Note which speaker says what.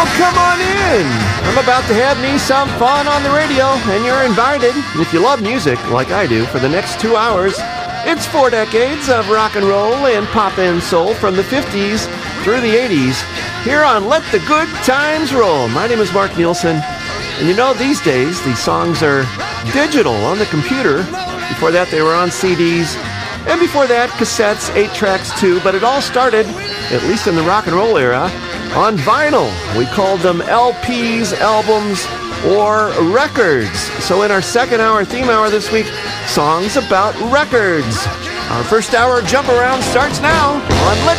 Speaker 1: Well, come on in. I'm about to have me some fun on the radio, and you're invited. If you love music, like I do, for the next 2 hours, it's 4 decades of rock and roll and pop and soul from the 50s through the 80s, here on Let the Good Times Roll. My name is Mark Nielsen, and you know, these days, these songs are digital on the computer. Before that, they were on CDs, and before that, cassettes, 8 tracks too, but it all started, at least in the rock and roll era, on vinyl. We called them LPs, albums, or records. So in our second hour, theme hour this week, songs about records. Our first hour jump around starts now on Let